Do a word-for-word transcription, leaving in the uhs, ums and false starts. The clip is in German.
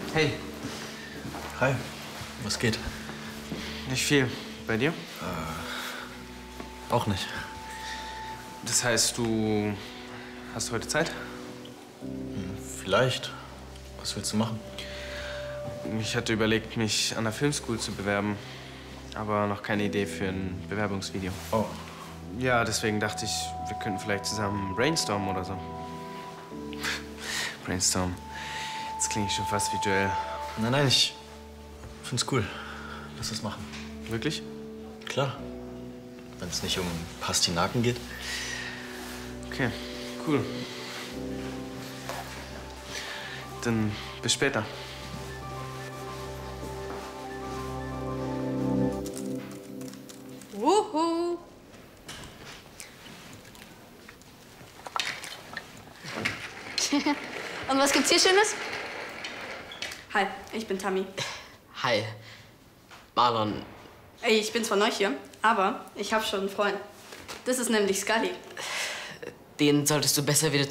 Hey. Hi. Was geht? Nicht viel. Bei dir? Äh, auch nicht. Das heißt, du hast heute Zeit? Hm, vielleicht. Was willst du machen? Ich hatte überlegt, mich an der Filmschool zu bewerben, aber noch keine Idee für ein Bewerbungsvideo. Oh. Ja, deswegen dachte ich, wir könnten vielleicht zusammen brainstormen oder so. Brainstorm. Jetzt klinge ich schon fast wie Joel. Nein, nein, ich find's cool. Lass es machen. Wirklich? Klar. Wenn es nicht um Pastinaken geht. Okay, cool. Dann bis später. Wuhu! Und was gibt's hier Schönes? Hi, ich bin Tammy. Hi. Marlon. Ey, ich bin zwar neu hier, aber ich habe schon einen Freund. Das ist nämlich Scully. Den solltest du besser wieder